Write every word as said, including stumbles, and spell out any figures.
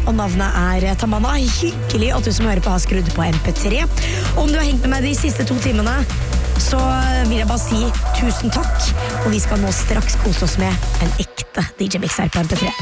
og navnet er Tamanna. Hyggelig at du som hører på har skrudd på M P tre. Om du har hengt med meg de siste to timene, så vil jeg bare si tusen takk. Og vi skal nå straks kose oss med en ekte D J-mix her på M P tre.